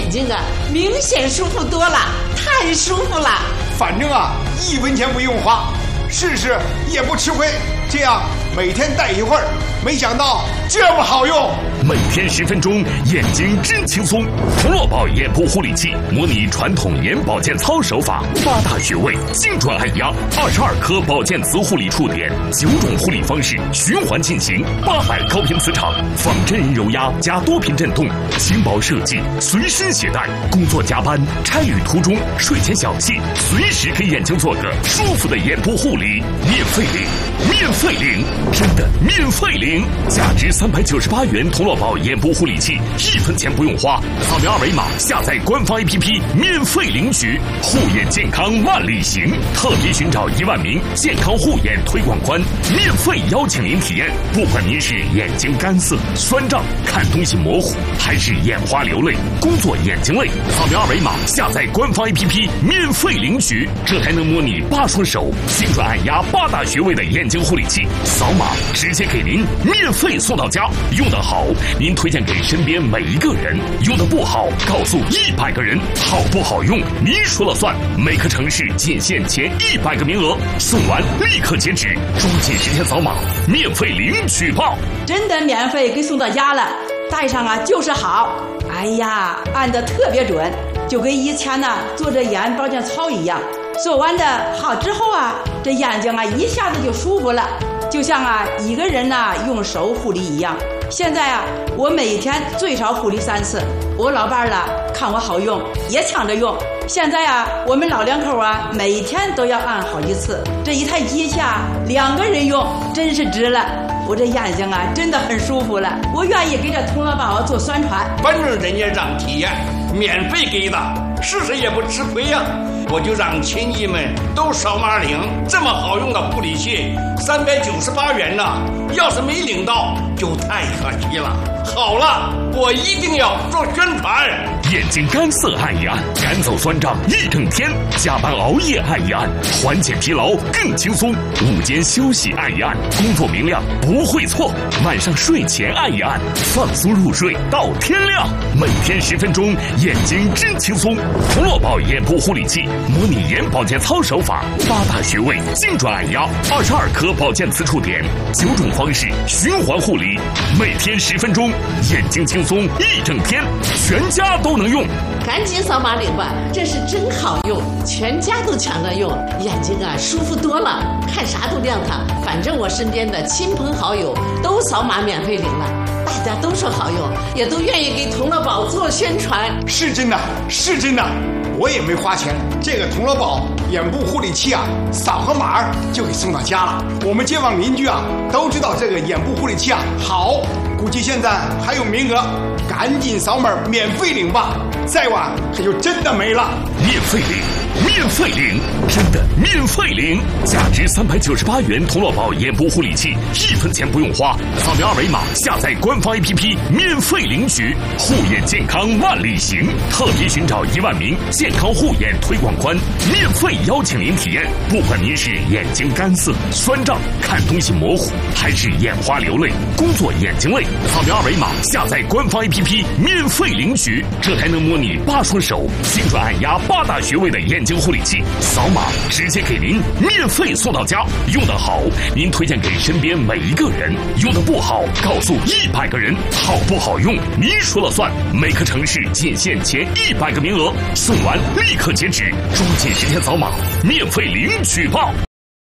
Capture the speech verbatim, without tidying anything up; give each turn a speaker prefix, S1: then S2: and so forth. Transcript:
S1: 眼睛啊明显舒服多了，太舒服了。
S2: 反正啊一分钱不用花，试试也不吃亏。这样每天戴一会儿，没想到这么好用。
S3: 每天十分钟，眼睛真轻松。童乐宝眼部护理器模拟传统眼保健操手法，八大穴位精准按压，二十二颗保健磁护理触点，九种护理方式循环进行，八百高频磁场，仿真人揉压加多频震动，轻薄设计，随身携带。工作加班、差旅途中、睡前小憩，随时给眼睛做个舒服的眼部护理，免费领，免费领，真的免费领！价值三百九十八元童乐宝眼部护理器，一分钱不用花，扫描二维码下载官方 A P P 免费领取。护眼健康万里行，特别寻找一万名健康护眼推广官，免费邀请您体验。不管您是眼睛干涩、酸胀、看东西模糊，还是眼花流泪、工作眼睛累，扫描二维码下载官方 A P P 免费领取。这还能模拟八双手精准按压八大穴位的眼睛护理器，扫码直接给您免费送到家。用得好，您推荐给身边每一个人；用得不好，告诉一百个人。好不好用，您说了算。每个城市仅限前一百个名额，送完立刻截止，抓紧时间扫码，免费领取吧！
S4: 真的免费给送到家了，戴上啊就是好。哎呀，按得特别准，就跟以前呢做这眼保健操一样。做完的好之后啊，这眼睛啊一下子就舒服了，就像啊一个人呐用手护理一样。现在啊，我每天最少护理三次。我老伴儿了看我好用，也抢着用。现在啊，我们老两口啊，每天都要按好几次。这一台机器啊，两个人用真是值了。我这眼睛啊，真的很舒服了。我愿意给这童乐宝做宣传。
S5: 反正人家让体验，免费给的，试试也不吃亏呀、啊。我就让亲戚们都扫码领，这么好用的护理器，三百九十八元呢。要是没领到，就太可惜了。好了，我一定要做宣传。
S3: 眼睛干涩按一按，赶走酸胀一整天；加班熬夜按一按，缓解疲劳更轻松；午间休息按一按，工作明亮不会错；晚上睡前按一按，放松入睡到天亮。每天十分钟，眼睛真轻松。童乐宝眼部护理器模拟眼保健操手法，八大穴位精准按压，二十二颗保健磁触点，九种方式循环护理，每天十分钟，眼睛轻松一整天，全家都能用。
S1: 赶紧扫码领吧，这是真好用，全家都抢着用，眼睛啊舒服多了，看啥都亮堂。反正我身边的亲朋好友都扫码免费领了，大家都说好用，也都愿意给童乐宝做宣传。
S2: 是真的，是真的，我也没花钱。这个童乐宝眼部护理器啊，扫个码就给送到家了。我们街坊邻居啊都知道这个眼部护理器啊好，估计现在还有名额，赶紧扫码免费领吧，再晚可就真的没了。
S3: 免费领，免费领，真的免费领！价值三百九十八元童乐宝眼部护理器，一分钱不用花，扫描二维码下载官方 A P P 免费领取。护眼健康万里行，特别寻找一万名健康护眼推广官，免费邀请您体验。不管您是眼睛干涩、酸胀、看东西模糊，还是眼花流泪、工作眼睛累，扫描二维码下载官方 A P P 免费领取。这还能模拟八双手精准按压八大穴位的眼睛护理器，扫码直接给您免费送到家。用得好，您推荐给身边每一个人；用得不好，告诉一百个人。好不好用，您说了算。每个城市仅限前一百个名额，送完立刻截止，抓紧时间扫码，免费领取吧。